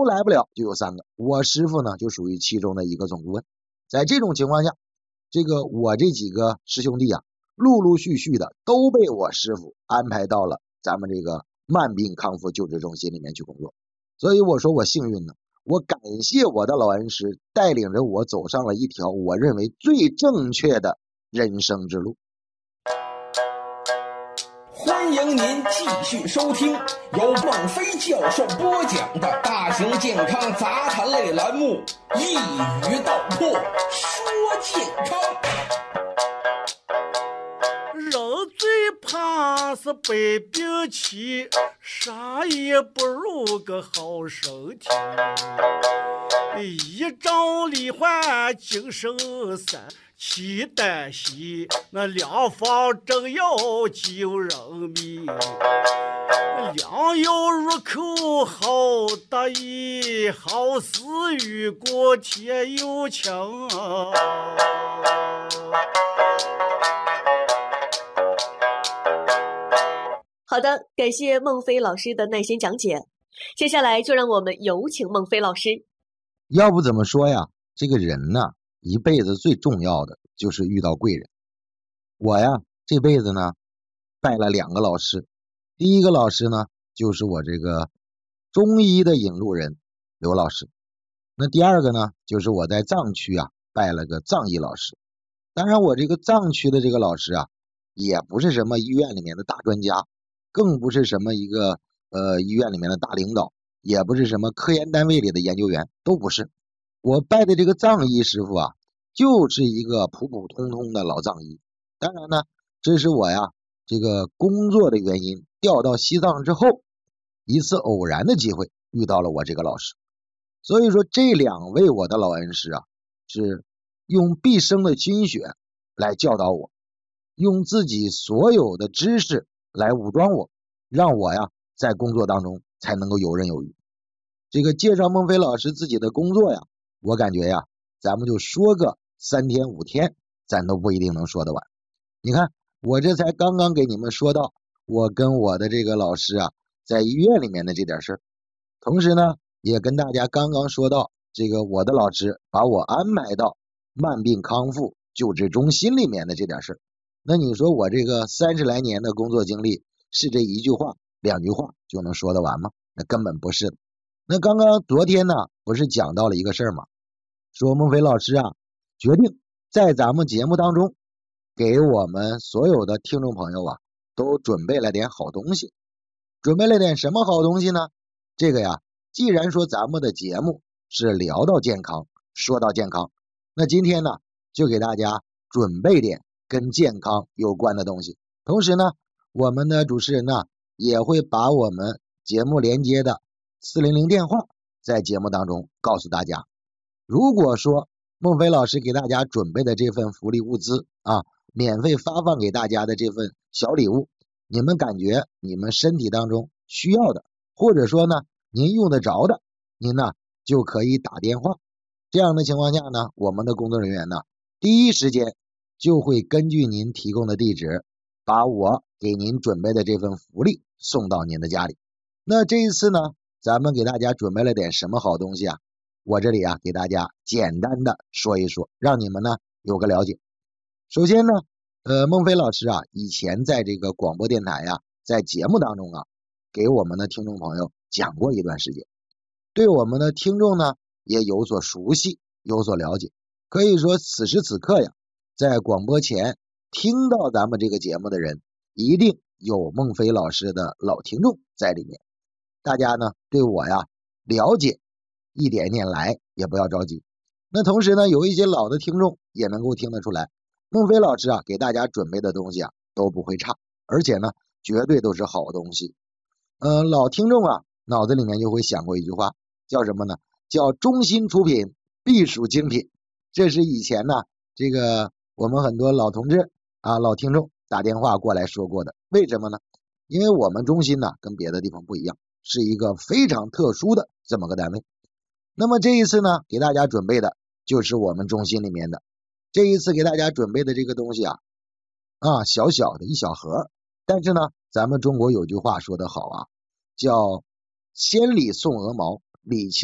都来不了就有3个，我师傅呢就属于其中的一个总顾问。在这种情况下，我这几个师兄弟啊，陆陆续续的都被我师傅安排到了咱们这个慢病康复救治中心里面去工作。所以我说我幸运呢，我感谢我的老恩师带领着我走上了一条我认为最正确的人生之路。 欢迎您继续收听由孟非教授播讲的大型健康杂谈类栏目《一语道破说健康》。 人最怕是百病齐，啥也不如个好身体。一朝罹患精神散，气胆息，那良方正要救人命。良药入口好得意，好似雨过天又晴。 好的，感谢孟非老师的耐心讲解。接下来就让我们有请孟非老师。 要不怎么说呀，这个人呢，一辈子最重要的就是遇到贵人。我呀，这辈子呢，拜了2个老师。第一个老师呢，就是我这个中医的引路人刘老师。那第二个呢，就是我在藏区啊，拜了个藏医老师。当然我这个藏区的这个老师啊，也不是什么医院里面的大专家，更不是什么一个医院里面的大领导，也不是什么科研单位里的研究员，都不是。我拜的这个藏医师傅啊，就是一个普普通通的老藏医。当然呢，这是我呀这个工作的原因，调到西藏之后，一次偶然的机会遇到了我这个老师。所以说这2位我的老恩师啊，是用毕生的心血来教导我，用自己所有的知识来武装我，让我呀在工作当中才能够游刃有余。这个介绍孟非老师自己的工作呀，我感觉呀，咱们就说个3天5天，咱都不一定能说得完。你看，我这才刚刚给你们说到我跟我的这个老师啊，在医院里面的这点事儿，同时呢，也跟大家刚刚说到这个我的老师把我安排到慢病康复救治中心里面的这点事儿。那你说我这个30来年的工作经历，是这1句话2句话就能说得完吗？那根本不是的。那刚刚昨天呢，不是讲到了一个事儿吗？说孟非老师啊，决定在咱们节目当中给我们所有的听众朋友啊，都准备了点好东西。准备了点什么好东西呢？这个呀，既然说咱们的节目是聊到健康，说到健康，那今天呢，就给大家准备点跟健康有关的东西。同时呢，我们的主持人呢，也会把我们节目连接的400电话在节目当中告诉大家。如果说孟非老师给大家准备的这份福利物资啊，免费发放给大家的这份小礼物，你们感觉你们身体当中需要的，或者说呢您用得着的，您呢就可以打电话。这样的情况下呢，我们的工作人员呢，第一时间就会根据您提供的地址，把我给您准备的这份福利送到您的家里。那这一次呢，咱们给大家准备了点什么好东西啊？我这里啊给大家简单的说一说，让你们呢有个了解。首先呢，孟非老师啊，以前在这个广播电台啊，在节目当中啊，给我们的听众朋友讲过一段时间，对我们的听众呢也有所熟悉，有所了解。可以说此时此刻呀，在广播前听到咱们这个节目的人，一定有孟非老师的老听众在里面。大家呢对我呀了解一点点来，也不要着急。那同时呢，有一些老的听众也能够听得出来，孟非老师啊给大家准备的东西啊都不会差，而且呢绝对都是好东西。老听众啊脑子里面就会想过一句话，叫什么呢？叫中心出品必属精品。这是以前呢这个我们很多老同志啊老听众打电话过来说过的。为什么呢？因为我们中心呢跟别的地方不一样，是一个非常特殊的这么个单位。那么这一次呢给大家准备的就是我们中心里面的，这一次给大家准备的这个东西啊小小的一小盒，但是呢咱们中国有句话说得好啊，叫千里送鹅毛，礼轻